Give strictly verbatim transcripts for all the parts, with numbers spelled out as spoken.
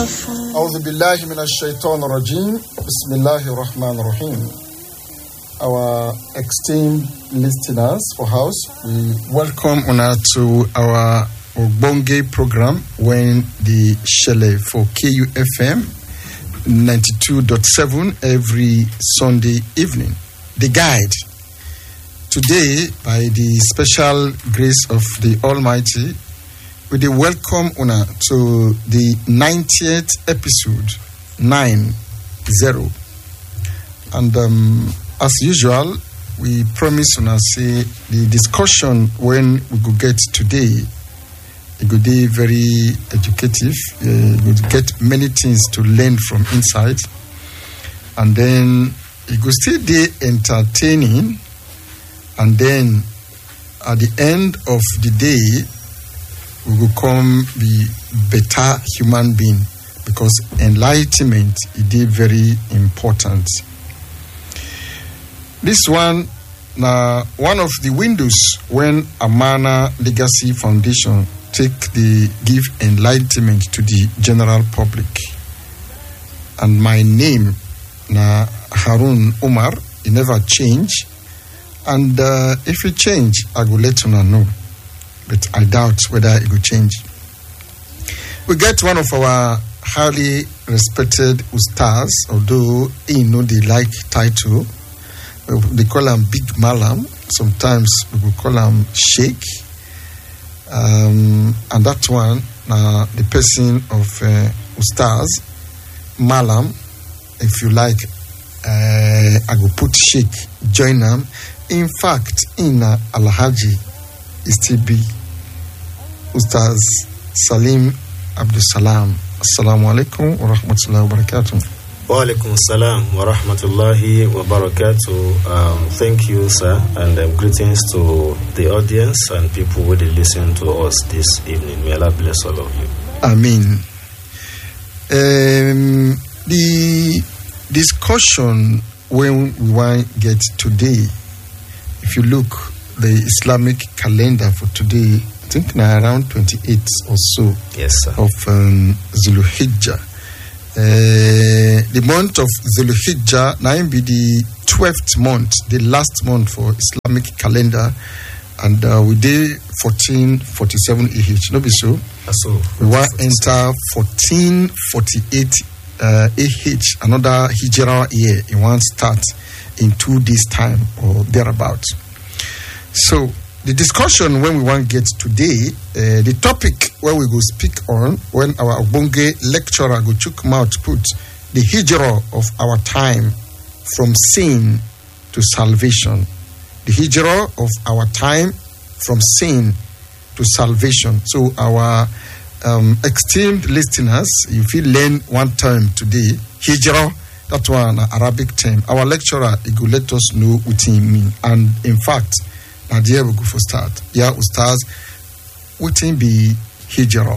أعوذ بالله من الشيطان الرجيم بسم الله الرحمن الرحيم. Our esteemed listeners for house, we welcome una to our Ogbonge program when the Shele for K U F M ninety-two point seven every Sunday evening. The Guide. Today, by the special grace of the Almighty, we do welcome una to the ninetieth episode, nine zero. And um, as usual, we promise una say the discussion when we go get today, it could be very educative. Uh, we could get many things to learn from inside. And then it could still be entertaining. And then at the end of the day, we will come be better human being, because enlightenment is very important. This one, now one of the windows when Amana Legacy Foundation take the give enlightenment to the general public. And my name, na Harun Umar, it never change. And uh, if it change, I will let you know. But I doubt whether it will change. We get one of our highly respected ustaz, although he know the like title. They call him Big Malam. Sometimes we will call him Sheikh. Um, and that one, uh, the person of uh, ustaz, Malam, if you like, uh, I will put Sheikh, join him. In fact, in uh, Al-Haji, is still be Ustaz Salim Abdul Salam. Assalamu alaikum wa rahmatullahi wa barakatuh. Wa alaikum salam wa rahmatullahi wa barakatuh. Um, thank you, sir, and um, greetings to the audience and people who listen to us this evening. May Allah bless all of you. Amen. Um, the discussion when we want to get today, if you look the Islamic calendar for today, I think now around twenty-eight or so. Yes, sir. Of um, Zulhijjah. Uh, the month of Zulhijjah now be the twelfth month, the last month for Islamic calendar, and uh, we did fourteen forty-seven A H. No be so. So we want enter fourteen forty-eight uh, A H, another Hijrah year. It won't start in two days' time or thereabout. So the discussion when we want to get today, uh, the topic where we go speak on, when our Ogbonge lecturer go chook mouth put, the hijrah of our time from sin to salvation. The hijrah of our time from sin to salvation. So our um, esteemed listeners, if you learn one term today, hijrah, that one an Arabic term. Our lecturer, he will let us know what he mean. And in fact, Nadia will go for start. Yeah, Ustaz, what he be hijrah?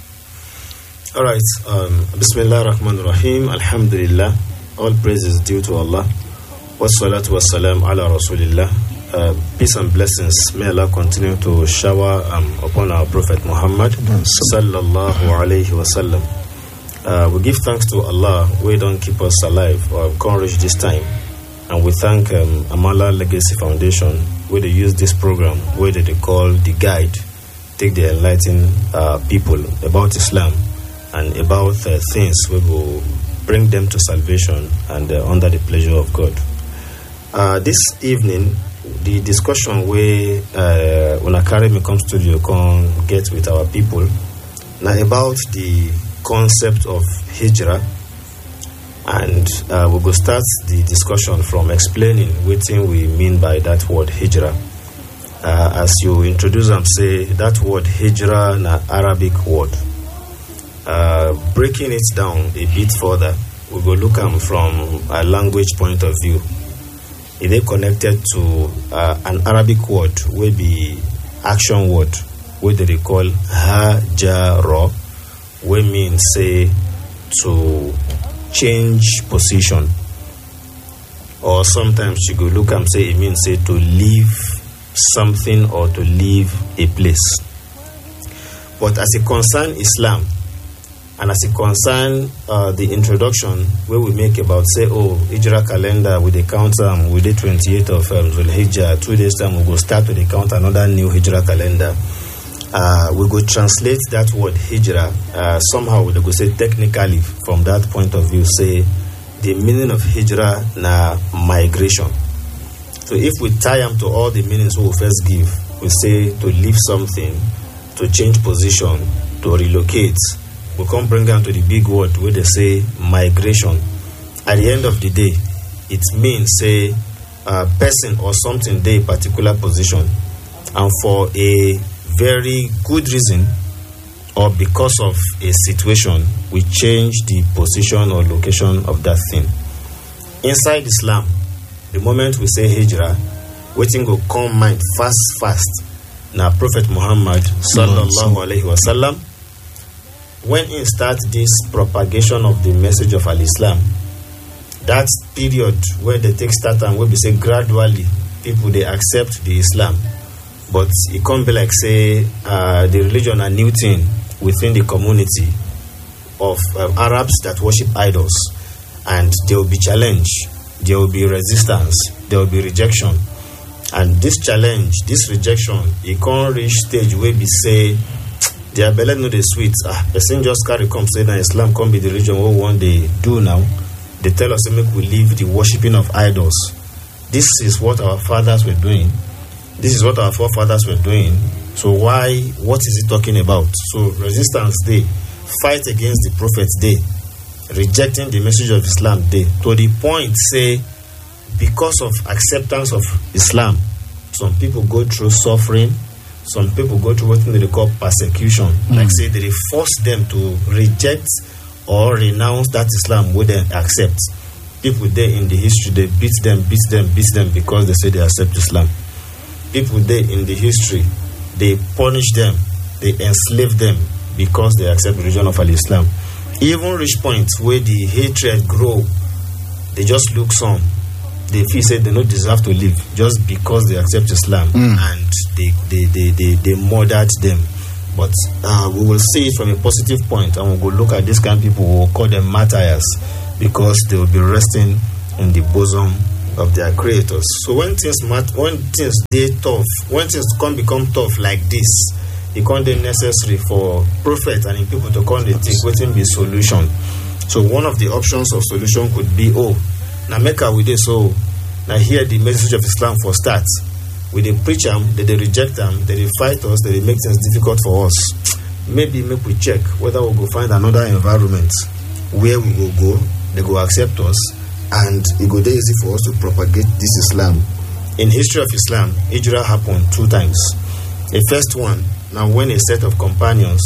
All right. Um, Bismillah ar-Rahman ar-Rahim. Alhamdulillah. All praise is due to Allah. Wassalatu wassalam ala Rasulillah. Uh, peace and blessings. May Allah continue to shower um, upon our Prophet Muhammad sallallahu alayhi wa sallam. Uh, we give thanks to Allah. We don't keep us alive or can't reach this time. And we thank um, Amala Legacy Foundation, where they use this program, where they call The Guide, take the enlighten uh, people about Islam and about uh, things we will bring them to salvation and uh, under the pleasure of God. Uh, this evening, the discussion where uh, Unakari me come studio can get with our people now about the concept of hijrah, and uh, we will start the discussion from explaining what we mean by that word hijrah. Uh, as you introduce and say that word hijrah, an Arabic word. Uh, breaking it down a bit further, we will look at from a language point of view. It is connected to uh, an Arabic word, will be action word, what they call hajara, which means say to change position, or sometimes you go look and say it means say to leave something or to leave a place. But as it concerns Islam, And as it concerns uh, the introduction, where we make about, say, oh, Hijra calendar, with the count um, with the twenty-eighth of um, Zulhijjah, two days time, we will start with the count another new Hijra calendar. Uh, we go translate that word Hijra, uh, somehow we go say technically, from that point of view, say, the meaning of Hijra na migration. So if we tie them to all the meanings we will first give, we say to leave something, to change position, to relocate. We come bring them to the big word where they say migration. At the end of the day, it means say a person or something they particular position, and for a very good reason or because of a situation, we change the position or location of that thing. Inside Islam, the moment we say Hijra, waiting will come mind fast, fast. Now, Prophet Muhammad sallallahu alaihi wasallam, when he start this propagation of the message of Al-Islam, that period where they take start and where we say gradually people they accept the Islam, but it can't be like say uh, the religion a new thing within the community of uh, Arabs that worship idols, and there will be challenge, there will be resistance, there will be rejection. And this challenge, this rejection, it can't reach stage where we say, their belly know the sweet. Ah, person just carry come say that Islam can't be the religion what one they do now. They tell us to make we leave the worshipping of idols. This is what our fathers were doing. This is what our forefathers were doing. So why, what is it talking about? So resistance day, fight against the prophets day, rejecting the message of Islam day, to the point say, because of acceptance of Islam, some people go through suffering, some people go through what they call persecution. Mm. Like say they force them to reject or renounce that Islam we then accept. People there in the history, they beat them, beat them, beat them because they say they accept Islam. People there in the history, they punish them, they enslave them because they accept the religion of Al-Islam. Even reach points where the hatred grow, they just look some. They feel say they don't deserve to live just because they accept Islam, mm. and they they, they, they they murdered them. But uh, we will see it from a positive point, and we'll go look at these kind of people. We'll call them martyrs because they will be resting in the bosom of their creators. So when things mat- when things they tough, when things can become tough like this, it can't be necessary for prophet and people to come and think waiting be solution. So one of the options of solution could be, oh, now make our with this, so now hear the message of Islam for start. We they preach them, they, they reject them, they, they fight us, they, they make things difficult for us. Maybe make we check whether we'll go find another environment where we will go, they go accept us, and it go there easy for us to propagate this Islam. In history of Islam, Hijrah happened two times. The first one, now when a set of companions,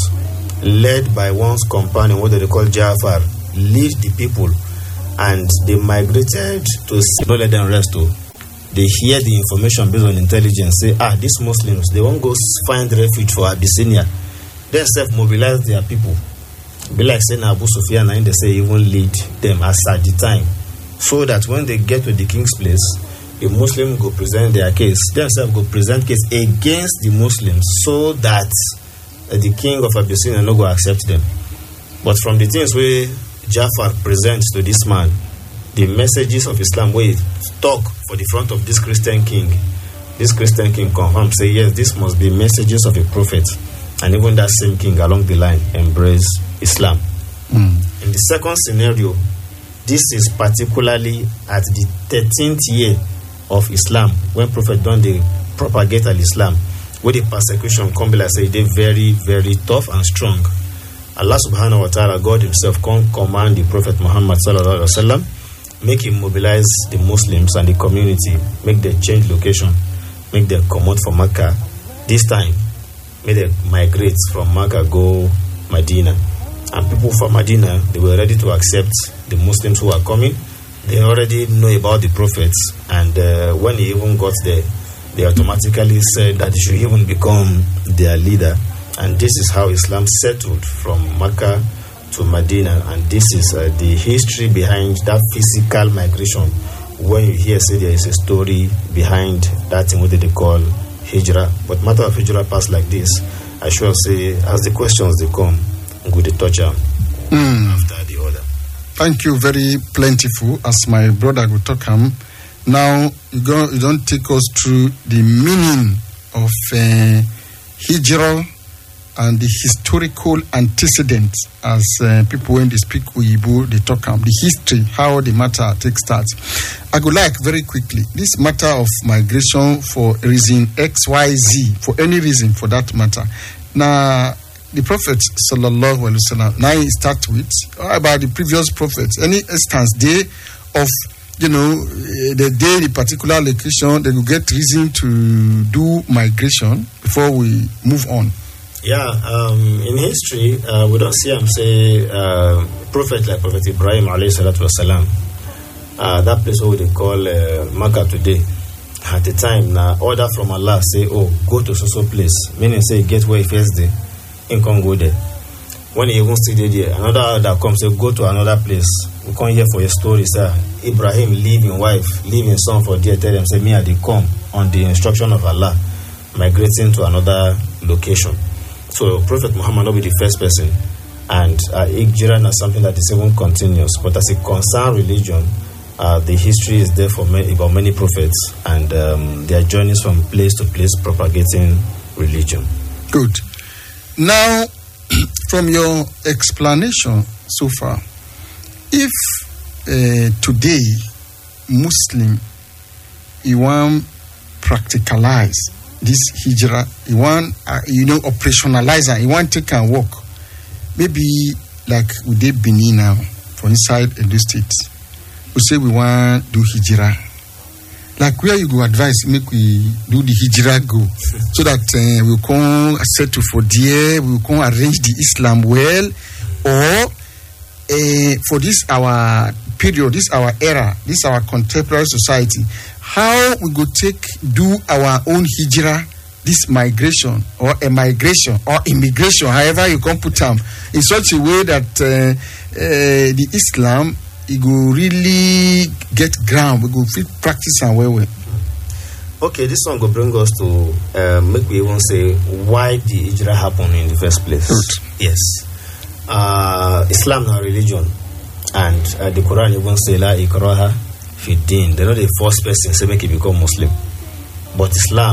led by one's companion, what they call Ja'far, lead the people, and they migrated to don't let them rest. Oh. They hear the information based on intelligence, say, ah, these Muslims, they won't go find refuge for Abyssinia. They self-mobilize their people. Be like saying Abu Sufyan, and they say even lead them as at the time. So that when they get to the king's place, a Muslim go present their case. Themselves go present case against the Muslims so that uh, the king of Abyssinia no go accept them. But from the things where Ja'far presents to this man, the messages of Islam where he talk for the front of this Christian king, this Christian king confirms, say yes, this must be messages of a prophet. And even that same king along the line embrace Islam. Mm. In the second scenario, this is particularly at the thirteenth year of Islam, when Prophet done the propagate al-Islam, where the persecution come be like say they very, very tough and strong. Allah subhanahu wa ta'ala, God himself, can command the Prophet Muhammad sallallahu alaihi wasallam, make him mobilize the Muslims and the community, make them change location, make them come out from Mecca. This time, make them migrate from Mecca, go Medina. And people from Medina, they were ready to accept the Muslims who are coming. They already know about the prophets, and uh, when he even got there, they automatically said that he should even become their leader. And this is how Islam settled from Mecca to Medina. And this is uh, the history behind that physical migration. When you hear say there is a story behind that thing, what they call Hijrah. But matter of Hijrah pass like this, I sure say as the questions they come, I'm going to touch them. mm. after the other. Thank you, very plentiful. As my brother will talk him. Now you go. You don't take us through the meaning of uh, hijrah and the historical antecedents, as uh, people when they speak Uyibo, they talk about the history, how the matter takes start. I would like very quickly this matter of migration for reason X, Y, Z, for any reason for that matter. Now, the Prophet sallallahu alaihi wasallam. Now he start with about the previous prophets. Any instance day of you know the day, the particular location, they will get reason to do migration before we move on. Yeah, um, in history, uh, we don't see him say uh, prophet like Prophet Ibrahim alayhi salatu wasalam. Uh, that place what they call uh, Makkah today. At the time, now order from Allah say, oh, go to so-so place. Meaning say, get where he first day, and can't go there. When he even stay there, another order comes, say, go to another place. We come here for a story, sir. Ibrahim leaving wife, leaving son for there, tell them, say, me, I they come on the instruction of Allah, migrating to another location. So Prophet Muhammad will be the first person, and uh, Hijrah is something that is even continuous. But as it concerns religion, uh, the history is there for many, about many prophets, and um, their journeys from place to place propagating religion. Good. Now, from your explanation so far, if uh, today Muslim you want practicalize this hijrah, you want, uh, you know, operationalize it, you want to take and work. Maybe like we did Benin now, for inside Edo State. We say we want to do hijrah. Like where you go advise, make we do the hijrah go. So that uh, we can settle for there, we can arrange the Islam well. Or uh, for this our period, this our era, this our contemporary society, how we go take do our own hijrah, this migration or a migration or immigration, however you can put them, in such a way that uh, uh, the Islam it go really get ground, we go fit practice and well well. Okay, this one will bring us to uh, make we even say why the hijrah happened in the first place. Good. Yes, uh, Islam is a religion, and uh, the Quran even say la ikraha fi din. They're not the first person say make you become Muslim, but Islam